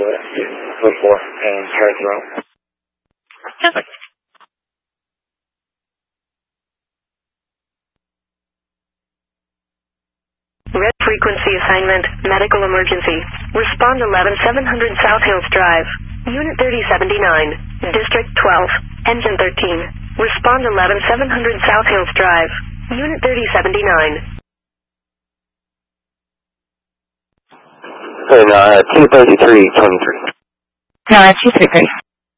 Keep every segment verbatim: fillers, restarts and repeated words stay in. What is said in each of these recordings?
foot four, and hard throw. Yes. Red frequency assignment, medical emergency. Respond eleven seven hundred South Hills Drive. Unit thirty seventy-nine, District twelve, Engine thirteen. Respond eleven seven hundred South Hills Drive. Unit thirty seventy-nine. And uh, two thirty-three twenty-three. No, that's two thirty-three.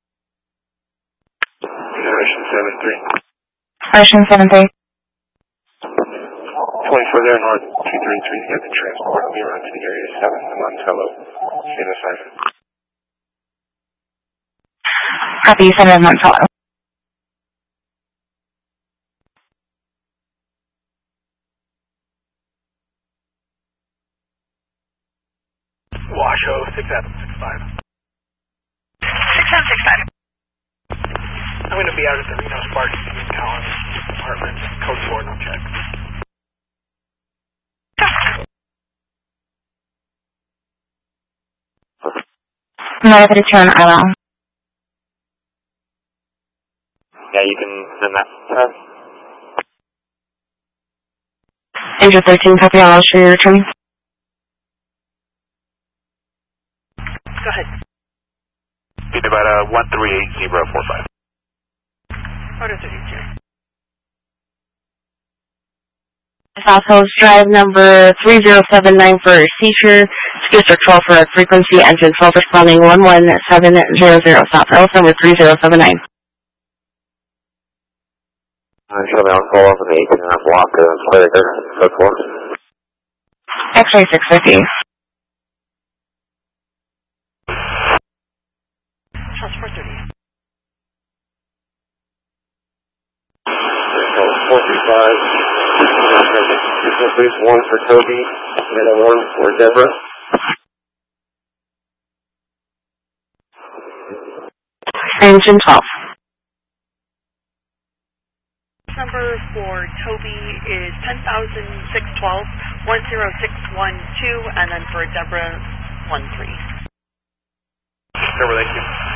Ocean seven three. Ocean seven three. twenty-four there, North two thirty-three, get the transport Leon to the area seven, Montello, in assignment. Copy, seven Montello. Washoe, six seven six five. six seven six five. I'm going to be out at the Reno Sparks in Collins apartment, code four, no check. I'm not going to turn island. Yeah, you can send that test. Angel thirteen, copy all, show your return. Go ahead. It's about uh, one three eight zero four five. Order thirty-two. South Hills Drive number three zero seven nine for seizure. District twelve for frequency, engine twelve responding one one seven zero zero. South Hills number three zero seven nine. I'm showing on call off of the eighteen and a half block of Slater, code four. X-ray six fifty. Transport thirty. four three five. Please, one for Toby, and then one for Deborah. Engine twelve. Number for Toby is ten thousand six twelve, one zero six one two, and then for Deborah, one three. Deborah, thank you.